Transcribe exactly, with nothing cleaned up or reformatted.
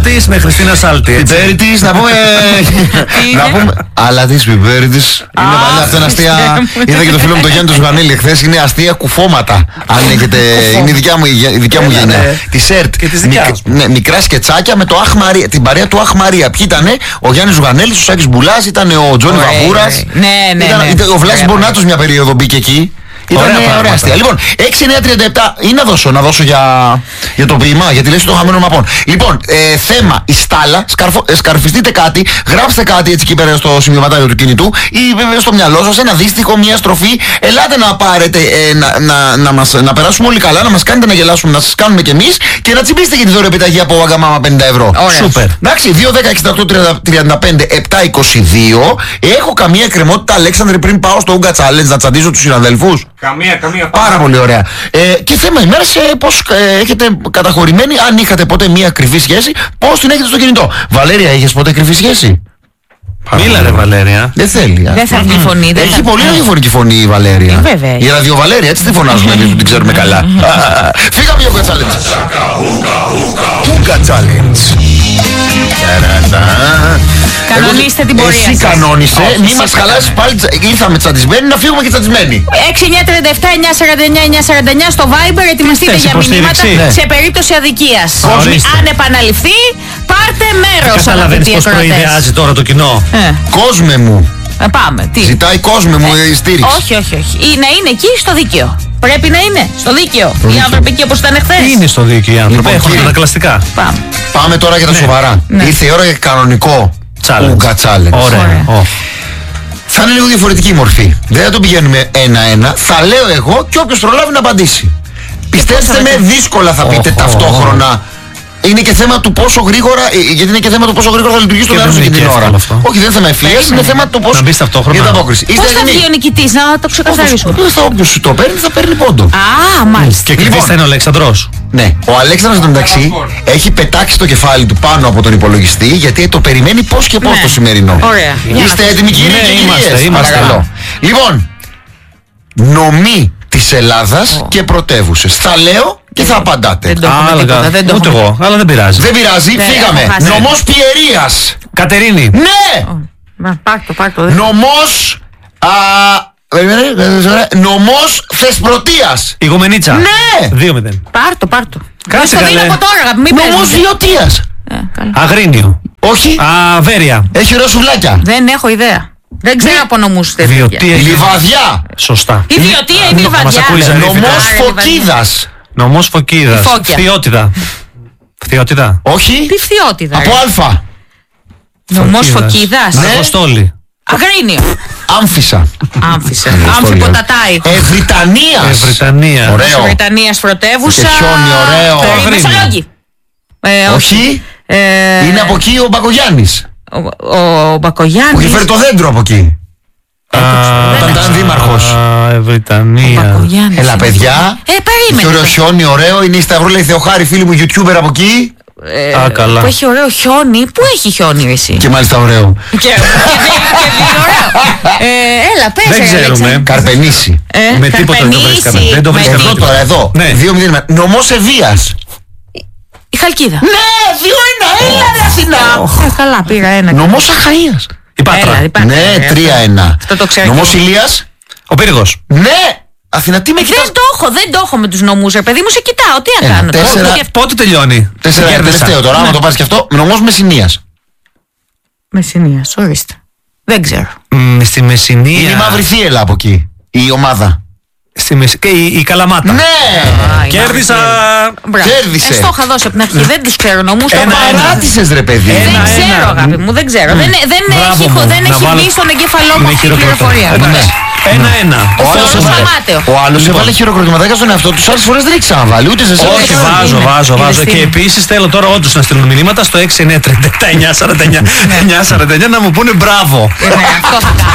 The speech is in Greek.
της με Χριστίνα Σάλτη. Πιπέρι της, να πούμε. Να πούμε. Αλλά της πιπέρι της. Είναι παλιά αυτά αστεία. Είδα και το φίλο μου το Γιάννη του Ζουγανέλη χθες. Είναι αστεία κουφώματα. Αν έχετε. Είναι η δικιά μου, η δικιά μου γενιά. Τη ΣΕΡΤ. Μικρά σκετσάκια με το Αχ Μαρία, την παρέα του Αχ Μαρία. Ποιοι ήταν? Ο Γιάννης Ζουγανέλης, ο Σάκης Μπουλάς, ήταν ο Τζόνι Βαβούρας. Ο Βλάσης Μπονάτος μια περίοδο μπήκε εκεί. Ήταν ωραία, ωραία αστεία. Λοιπόν, έξι εννιά τριάντα επτά ή να δώσω, να δώσω για, για το ποίημα, για τη λύση των χαμένων μαπών. Λοιπόν, ε, θέμα η στάλα, σκαρφο, ε, σκαρφιστείτε κάτι, γράψτε κάτι έτσι εκεί πέρα στο σημειωματάριο του κινητού ή βέβαια στο μυαλό σας, ένα δίστιχο, μια στροφή. Ελάτε να πάρετε, ε, να, να, να, μας, να περάσουμε όλοι καλά, να μας κάνετε να γελάσουμε, να σας κάνουμε κι εμείς και να τσιμπήσετε και τη δώρο επιταγή από Waggamama πενήντα ευρώ. Σούπερ. Εντάξει, δύο δέκα εξήντα οκτώ τριάντα πέντε επτά είκοσι δύο. Έχω καμία κρεμότητα, Αλέξανδρε, πριν πάω στο Ούγκα Challenge να τσαντίζω τους συναδέλφους? Καμία, καμία. Πάρα πολύ ωραία. Ε, και θέμα ημέρας, ε, πώς ε, έχετε καταχωρημένη, αν είχατε ποτέ μία κρυφή σχέση, πώς την έχετε στο κινητό. Βαλέρια, είχες ποτέ κρυφή σχέση? Μίλα ρε Βαλέρια. Δεν θέλει. Δεν θα βγει φωνή. Έχει θα... πολύ ραδιοφωνική φωνή η Βαλέρια. Ε, βέβαια. Η ραδιοβαλέρια, έτσι τη φωνάζουμε εμείς που την ξέρουμε καλά. Φύγαμε για Ούγκα Challenge. Ούγκα Challenge. Κανονίστε την πορεία σας. Εσύ κανόνισε, μη μας χαλάσεις πάλι. Ήρθαμε τσαντισμένοι, να φύγουμε και τσαντισμένοι. έξι εννιά τριάντα επτά εννιά σαράντα εννιά εννιά σαράντα εννιά στο Viber, ετοιμαστείτε για μηνύματα σε περίπτωση αδικίας. Αν επαναληφθεί, πάρτε μέρος. Καταλαβαίνεις πως προειδεάζει τώρα το κοινό. Κόσμε μου. Πάμε, τι. Ζητάει κόσμο μου η στήριξη. Όχι, όχι, όχι. Να είναι εκεί στο δίκαιο. Πρέπει να είναι στο δίκαιο. Οι άνθρωποι εκεί όπως ήταν χθες. Είναι στο δίκαιο οι άνθρωποι. Έχουν ανακλαστικά. Πάμε. Πάμε τώρα για τα σοβαρά. Ήρθε η ώρα για κανονικό Ούγκα Challenge. Ωραία. Θα είναι λίγο διαφορετική η μορφή. Δεν θα το πηγαίνουμε ένα-ένα. Θα λέω εγώ και όποιος προλάβει να απαντήσει. Πιστέψτε με, δύσκολα θα πείτε ταυτόχρονα. Είναι και θέμα του πόσο γρήγορα, γιατί είναι και θέμα του πόσο γρήγορα θα λειτουργήσει το μυαλό σου την ώρα. Όχι, δεν είναι θέμα ευθείας, είναι θέμα του πόσο. Να μπεις ταυτόχρονα. Για την απόκριση. Πώς θα βγει ο νικητής, να το ξεκαθαρίσουμε. Όποιος το παίρνει θα παίρνει πόντο. Α, μάλιστα. Και κρυφής θα είναι ο Αλέξανδρος. Ναι, ο Αλέξανδρος εντωμεταξύ έχει πετάξει το κεφάλι του πάνω από τον υπολογιστή γιατί το περιμένει πώς και πώς το σημερινό. Ωραία. Είστε έτοιμοι κύριοι και κυρίες? Παρακαλώ. Λοιπόν, νομοί της Ελλάδας και πρωτεύουσες. Θα λέω και θα απαντάτε. Δεν το έχουμε τίποτα, δεν το Ούτε έχουμε. εγώ, αλλά δεν πειράζει. Δεν πειράζει, φύγαμε. Νομός Πιερίας. Κατερίνη. Ναι! Πάρτο, πάρτο. Νομός... Νομός Θεσπρωτείας. Ηγομενίτσα. Ναι! δύο μηδέν. Πάρτο, πάρτο. Κάτσε το δίνω καλέ. από τώρα, μην Νομός παίζετε. Βιωτίας. Αγρίνιο. Όχι. Αβέρεια. Έχει ωραία σουβλάκια. Δεν έχω ιδέα. Δεν ξέρω από νομούς τέτοια. Βιωτία. Λιβαδιά. Σωστά. Η Βιωτία είναι η Μας Λιβαδιά. ακούει Ζαρίφη. Νομός Άρα, Φωκίδας. Νομός Φωκίδας. Φώκια. Φθιώτιδα. Φθιώτιδα. Όχι. Τι φθιώτιδα. Από Α. Νομός Φωκίδας. Ναι. Αργοστόλη. Αγρίνιο. Άμφισα. Άμφισα. Αμφιποτατάει. Ευρυτανίας. Ευρυτανία. Ωραίο. Βρετανίας πρωτεύουσα. Και χιόνι, ωραίο. Ε, Αγρίνιο. Μεσολόγγι. Ε, Όχι. Ε, Είναι από εκεί ο Μπακογιάννης. Ο, ο Μπακογιάννης. Που είχε φέρει το δέντρο από εκεί. Όταν ήταν δήμαρχος. Ευρυτανία. Μπακογιάννης. Έλα παιδιά. Ε, Έχει περίμενε. ωραίο χιόνι, ωραίο. Είναι η Σταυρούλα Θεοχάρη, φίλη μου, YouTuber από εκεί. Ε, Α, καλά. Που έχει ωραίο χιόνι. Πού έχει χιόνι ρε εσύ? Και μάλιστα ωραίο. Και και δει ωραίο. Ε, Έλα, πες. Δεν ρε, ξέρουμε. Αλέξανδρε. Καρπενήσι. Ε, Με τίποτα δεν το Καρπενήσι. βρίσκαμε. Δεν το Με βρίσκαμε. τι- Εδώ τώρα, εδώ. Ναι. Δύο μηδέν. Νομός Ευβίας. Η Χαλκίδα. Ναι, δύο ένα. Έλα ρε Αθηνά. Ε, καλά, πήρα ένα. Νομός Αχαΐας. Η Πάτρα. Έλα, η Πάτρα. Ναι, Ε, τρία ένα. Αυτό το ξέρω. Νομός κι εγώ. Ηλίας. Ο Πύριγος. Ναι. Αθηνά, τι με κοιτάς? Δεν το έχω, δεν το έχω με τους νομούς, ρε παιδί μου, σε κοιτάω. Τι να Ένα, κάνω. τώρα? τέσσερα. Και- Πότε τελειώνει? Τέσσερα ένα Κέρδισα. τελευταίο τώρα, άμα το πάρεις και αυτό. Νομός Μεσσηνίας. Μεσσηνίας, ορίστε. Δεν ξέρω. Μ, Στη Μεσσηνία. Είναι η Μαύρη Θύελλα από εκεί. Η ομάδα. Στη Μεσ... Και η, η Καλαμάτα. Ναι. Α, η Κέρδισα. Μπράβο. Κέρδισε. Ε, στο είχα δώσει από την αρχή. Δεν τους ξέρω νομούς. Ένα, το ένα. Παράτησες ρε παιδί. Ένα, Δεν ένα. ξέρω, αγάπη μου, δεν ξέρω. Δεν, δεν Μπράβο έχει, μου. δεν Να έχει βάλω- μπει στον εγκέφαλό μου Με αυτή η χειροκροτώ. πληροφορία. Ναι. Ένα, ένα. Ο άλλος Θεωρώ έβαλε- σταμάταιο. Ο άλλος Λοιπόν. έβαλε χειροκροτηματάκια στον εαυτό του. Άλλες φορές δεν έχει ξαναβάλει. Ούτε σε εσένα. Όχι, είναι. βάζω, βάζω, Είναι βάζω. στην- Και επίσης θέλω τώρα όντως να στείλουν μηνύματα στο έξι εννιά τριάντα επτά εννιά σαράντα εννιά εννιά σαράντα εννιά να μου πούνε μπράβο. Ε, ναι, αυτό θα κάνω.